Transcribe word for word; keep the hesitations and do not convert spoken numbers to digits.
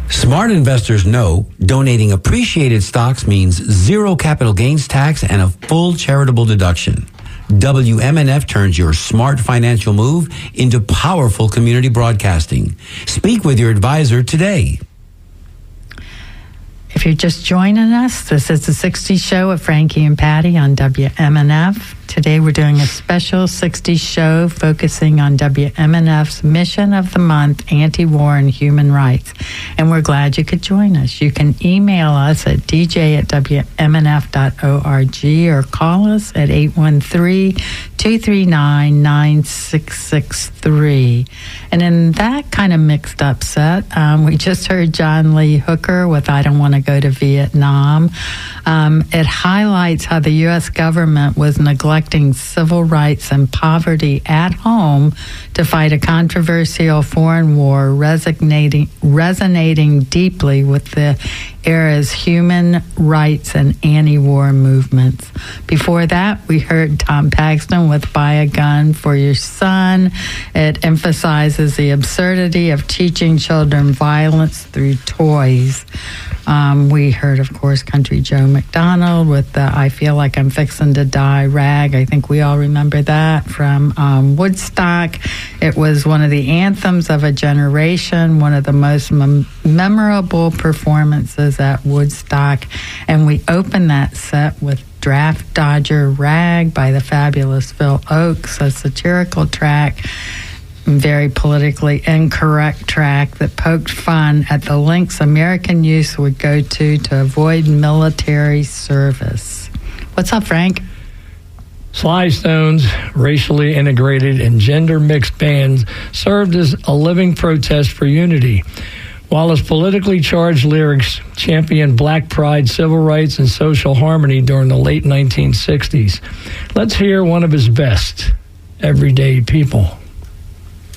Smart investors know donating appreciated stocks means zero capital gains tax and a full charitable deduction. W M N F turns your smart financial move into powerful community broadcasting. Speak with your advisor today. If you're just joining us, this is the sixties Show with Frankie and Patty on W M N F. Today we're doing a special sixties show focusing on W M N F's mission of the month, anti-war and human rights. And we're glad you could join us. You can email us at d j at w m n f dot org or call us at eight one three, two three nine, nine six six three. And in that kind of mixed up set, um, we just heard John Lee Hooker with I Don't Want to Go to Vietnam. Um, it highlights how the U S government was neglecting civil rights and poverty at home to fight a controversial foreign war, resonating, resonating deeply with the era's human rights and anti-war movements. Before that, we heard Tom Paxton with Buy a Gun for Your Son. It emphasizes the absurdity of teaching children violence through toys. Um, we heard, of course, Country Joe McDonald with the I Feel Like I'm Fixin' to Die rag. I think we all remember that from um, Woodstock. It was one of the anthems of a generation, one of the most mem- memorable performances at Woodstock. And we opened that set with Draft Dodger Rag by the fabulous Phil Oakes, a satirical track, very politically incorrect track that poked fun at the lengths American youth would go to to avoid military service. What's up, Frank? Sly Stone's racially integrated and gender-mixed bands served as a living protest for unity, while his politically charged lyrics championed black pride, civil rights, and social harmony during the late nineteen sixties. Let's hear one of his best, Everyday People.